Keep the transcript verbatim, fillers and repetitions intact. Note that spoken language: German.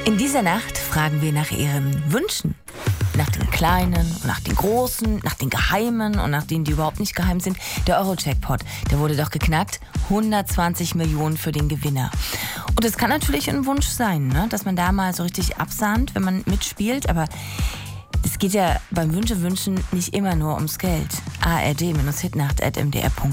In dieser Nacht fragen wir nach Ihren Wünschen. Nach den kleinen und nach den großen, nach den geheimen und nach denen, die überhaupt nicht geheim sind. Der Euro-Jackpot, der wurde doch geknackt. hundertzwanzig Millionen für den Gewinner. Und es kann natürlich ein Wunsch sein, ne? Dass man da mal so richtig absahnt, wenn man mitspielt. Aber es geht ja beim Wünsche wünschen nicht immer nur ums Geld. A R D-Hitnacht at m d r punkt de